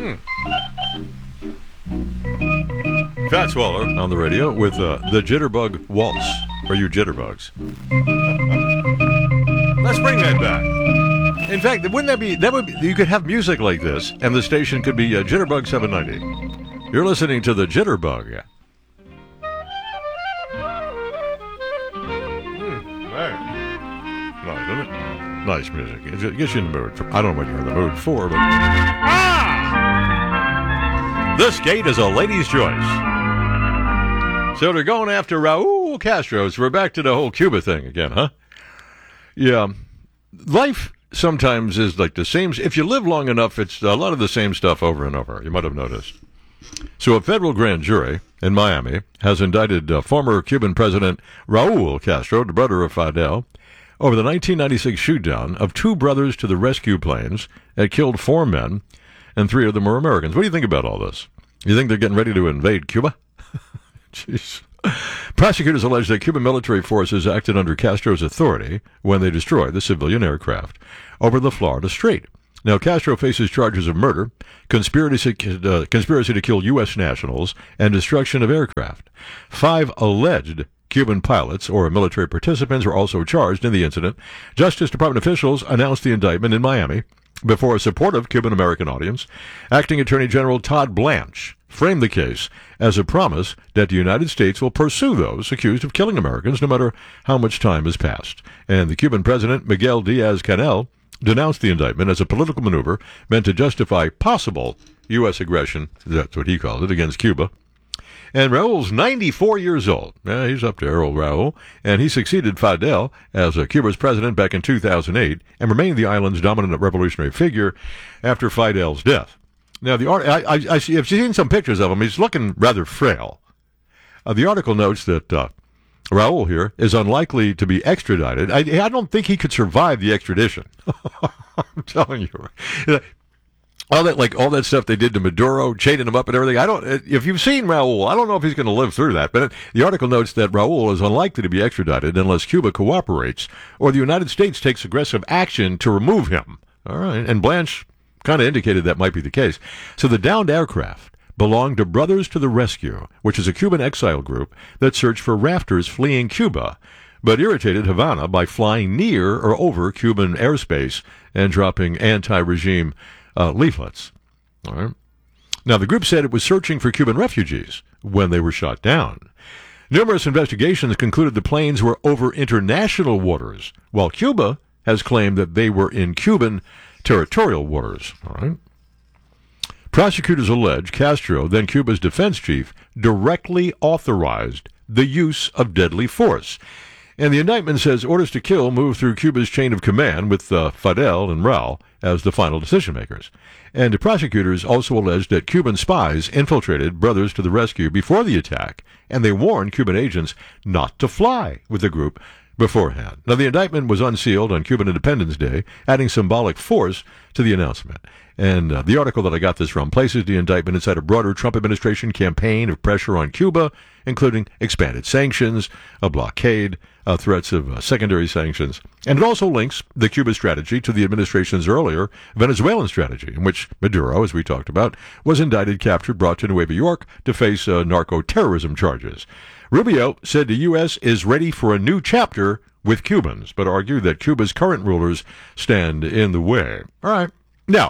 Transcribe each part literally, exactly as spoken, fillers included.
Hmm. Fats Waller on the radio with uh, the Jitterbug Waltz. Or you jitterbugs. Let's bring that back. In fact, wouldn't that be, that would be, you could have music like this, and the station could be uh, Jitterbug seven ninety. You're listening to the Jitterbug. Hmm, nice. Nice, isn't it? Nice music. It gets you in the mood. For, I don't know what you're in the mood for, but... Ah! This gate is a lady's choice. So they're going after Raul Castro. So we're back to the whole Cuba thing again, huh? Yeah. Life sometimes is like the same. If you live long enough, it's a lot of the same stuff over and over. You might have noticed. So a federal grand jury in Miami has indicted uh, former Cuban President Raul Castro, the brother of Fidel, over the nineteen ninety-six shoot-down of two brothers to the rescue planes that killed four men, and three of them were Americans. What do you think about all this? You think they're getting ready to invade Cuba? Jeez. Prosecutors allege that Cuban military forces acted under Castro's authority when they destroyed the civilian aircraft over the Florida Strait. Now, Castro faces charges of murder, conspiracy, uh, conspiracy to kill U S nationals, and destruction of aircraft. Five alleged Cuban pilots or military participants were also charged in the incident. Justice Department officials announced the indictment in Miami before a supportive Cuban-American audience. Acting Attorney General Todd Blanche framed the case as a promise that the United States will pursue those accused of killing Americans no matter how much time has passed. And the Cuban president, Miguel Diaz-Canel, denounced the indictment as a political maneuver meant to justify possible U S aggression, that's what he called it, against Cuba. And Raul's ninety-four years old. Yeah, he's up there, old Raul. And he succeeded Fidel as uh, Cuba's president back in two thousand eight and remained the island's dominant revolutionary figure after Fidel's death. Now, the art, I, I, I see, I've seen some pictures of him. He's looking rather frail. Uh, the article notes that uh, Raul here is unlikely to be extradited. I, I don't think he could survive the extradition. I'm telling you. All that, like all that stuff they did to Maduro, chaining him up and everything. I don't. If you've seen Raul, I don't know if he's going to live through that. But it, the article notes that Raul is unlikely to be extradited unless Cuba cooperates or the United States takes aggressive action to remove him. All right, and Blanche kind of indicated that might be the case. So the downed aircraft belonged to Brothers to the Rescue, which is a Cuban exile group that searched for rafters fleeing Cuba, but irritated Havana by flying near or over Cuban airspace and dropping anti-regime Uh, leaflets. All right. Now, the group said it was searching for Cuban refugees when they were shot down. Numerous investigations concluded the planes were over international waters, while Cuba has claimed that they were in Cuban territorial waters. All right. Prosecutors allege Castro, then Cuba's defense chief, directly authorized the use of deadly force. And the indictment says orders to kill moved through Cuba's chain of command with uh, Fidel and Raul as the final decision makers. And the prosecutors also alleged that Cuban spies infiltrated Brothers to the Rescue before the attack, and they warned Cuban agents not to fly with the group beforehand. Now, the indictment was unsealed on Cuban Independence Day, adding symbolic force to the announcement. And uh, the article that I got this from places the indictment inside a broader Trump administration campaign of pressure on Cuba, including expanded sanctions, a blockade, uh, threats of uh, secondary sanctions. And it also links the Cuba strategy to the administration's earlier Venezuelan strategy, in which Maduro, as we talked about, was indicted, captured, brought to Nueva York to face uh, narco-terrorism charges. Rubio said the U S is ready for a new chapter with Cubans, but argued that Cuba's current rulers stand in the way. All right. Now,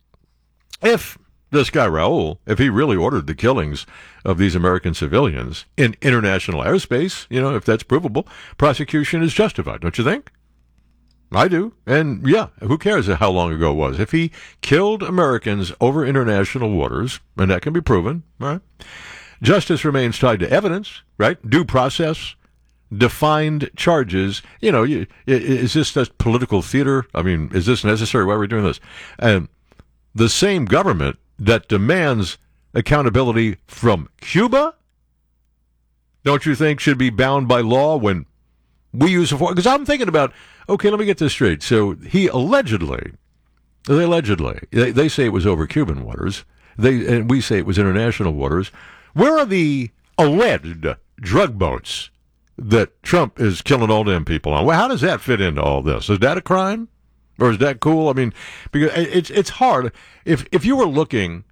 if this guy Raul, if he really ordered the killings of these American civilians in international airspace, you know, if that's provable, prosecution is justified, don't you think? I do. And yeah, who cares how long ago it was? If he killed Americans over international waters, and that can be proven, all right, justice remains tied to evidence, right? Due process, defined charges. You know, you, is this just political theater? I mean, is this necessary? Why are we doing this? And the same government that demands accountability from Cuba, don't you think should be bound by law when we use a force? Because I'm thinking about, okay, let me get this straight. So he allegedly, they allegedly, they, they say it was over Cuban waters. They and we say it was international waters. Where are the alleged drug boats that Trump is killing all them people on? Well, how does that fit into all this? Is that a crime? Or is that cool? I mean, because it's it's hard. If if you were looking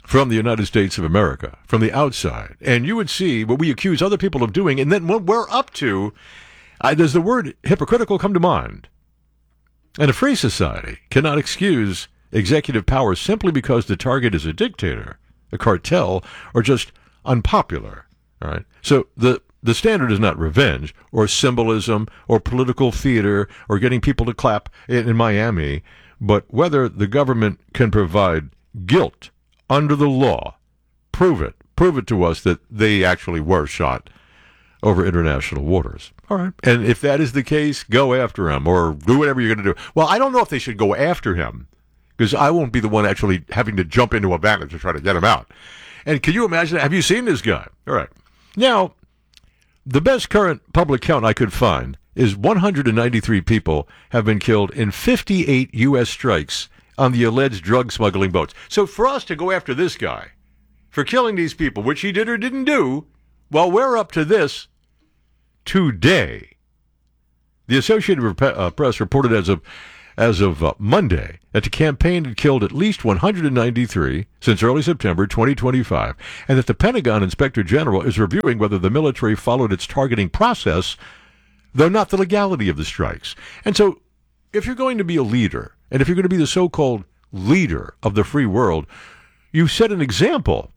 from the United States of America, from the outside, and you would see what we accuse other people of doing, and then what we're up to, uh, does the word hypocritical come to mind? And a free society cannot excuse executive power simply because the target is a dictator, a cartel, or just unpopular. All right. So the the standard is not revenge or symbolism or political theater or getting people to clap in, in Miami, but whether the government can provide guilt under the law. Prove it. Prove it to us that they actually were shot over international waters. All right. And if that is the case, go after him or do whatever you're going to do. Well, I don't know if they should go after him because I won't be the one actually having to jump into a van to try to get him out. And can you imagine? Have you seen this guy? All right. Now, the best current public count I could find is one hundred ninety-three people have been killed in fifty-eight U S strikes on the alleged drug smuggling boats. So for us to go after this guy for killing these people, which he did or didn't do, well, we're up to this today. The Associated Press reported as of as of uh, Monday that the campaign had killed at least one hundred ninety-three since early September twenty twenty-five, and that the Pentagon Inspector General is reviewing whether the military followed its targeting process, though not the legality of the strikes. And so, if you're going to be a leader, and if you're going to be the so-called leader of the free world, you set an example.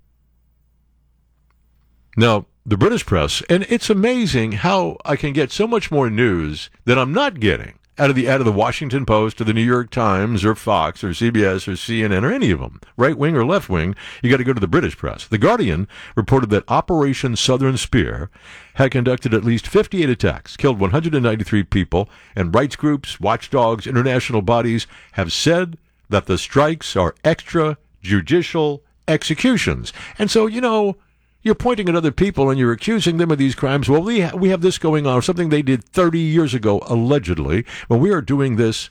Now, the British press, and it's amazing how I can get so much more news that I'm not getting out of the out of the Washington Post or the New York Times or Fox or C B S or C N N or any of them, right wing or left wing. You got to go to the British press. The Guardian reported that Operation Southern Spear had conducted at least fifty-eight attacks, killed one hundred ninety-three people, and rights groups, watchdogs, international bodies have said that the strikes are extrajudicial executions. And so, you know, you're pointing at other people and you're accusing them of these crimes. Well, we, ha- we have this going on, something they did thirty years ago, allegedly. Well, we are doing this,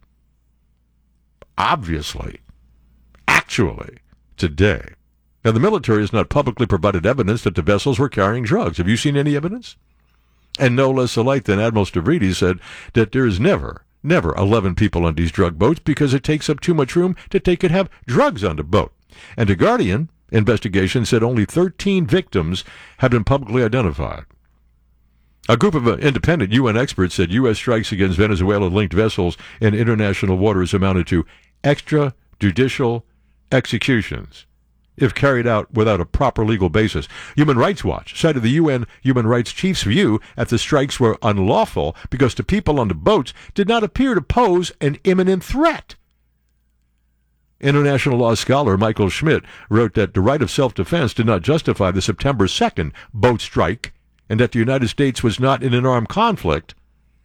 obviously, actually, today. Now, the military has not publicly provided evidence that the vessels were carrying drugs. Have you seen any evidence? And no less alike than Admiral Stavridis said that there is never, never eleven people on these drug boats because it takes up too much room that they could have drugs on the boat. And the Guardian investigation said only thirteen victims have been publicly identified. A group of uh, independent U N experts said U S strikes against Venezuela-linked vessels in international waters amounted to extrajudicial executions if carried out without a proper legal basis. Human Rights Watch cited the U N Human Rights Chief's view that the strikes were unlawful because the people on the boats did not appear to pose an imminent threat. International law scholar Michael Schmidt wrote that the right of self-defense did not justify the September second boat strike and that the United States was not in an armed conflict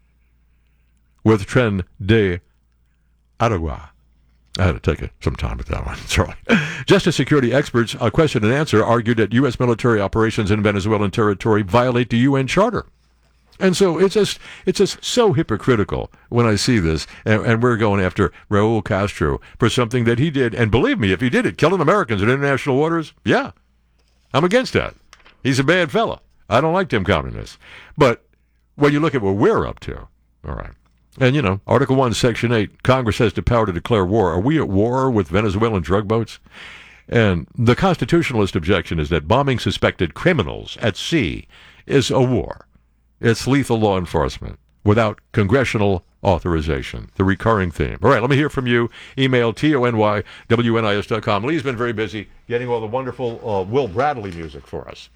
with Tren de Aragua. I had to take it some time with that one. Sorry. Justice security experts, a question and answer, argued that U S military operations in Venezuelan territory violate the U N Charter. And so it's just it's just so hypocritical when I see this, and, and we're going after Raul Castro for something that he did. And believe me, if he did it, killing Americans in international waters, yeah, I'm against that. He's a bad fella. I don't like them communists. But when you look at what we're up to, all right, and, you know, Article one, Section eight, Congress has the power to declare war. Are we at war with Venezuelan drug boats? And the constitutionalist objection is that bombing suspected criminals at sea is a war. It's lethal law enforcement without congressional authorization, the recurring theme. All right, let me hear from you. Email T O N Y W N I S dot com. Lee's been very busy getting all the wonderful uh, Will Bradley music for us.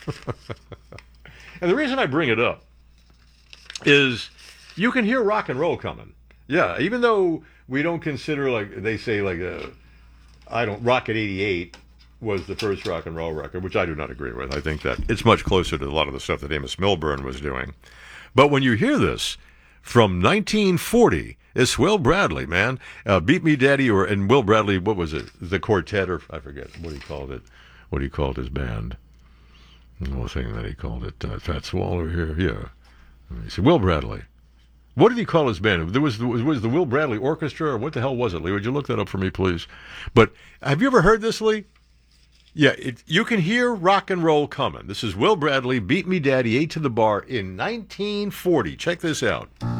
And the reason I bring it up is you can hear rock and roll coming. Yeah, even though we don't consider, like, they say, like, uh, I don't, Rocket eighty-eight was the first rock and roll record, which I do not agree with. I think that it's much closer to a lot of the stuff that Amos Milburn was doing. But when you hear this from nineteen forty, it's Will Bradley, man. Uh, Beat Me Daddy, or and Will Bradley, what was it? The Quartet, or I forget what he called it. What he called his band. I was thinking that he called it uh, Fat Swallow here. Yeah. He said, Will Bradley. What did he call his band? There was, was was the Will Bradley Orchestra, or what the hell was it, Lee? Would you look that up for me, please? But have you ever heard this, Lee? Yeah, it, you can hear rock and roll coming. This is Will Bradley, Beat Me Daddy, Eight to the Bar in nineteen forty. Check this out.